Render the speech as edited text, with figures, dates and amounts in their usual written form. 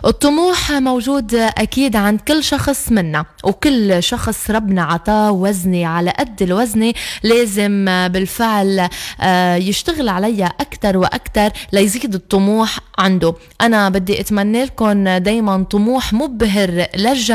الطموح موجود أكيد عند كل شخص منا، وكل شخص ربنا عطاه وزني على قد الوزنة لازم بالفعل يشتغل عليها أكتر وأكتر ليزيد الطموح عنده. أنا بدي أتمنى لكم دايما طموح مبهر للجميع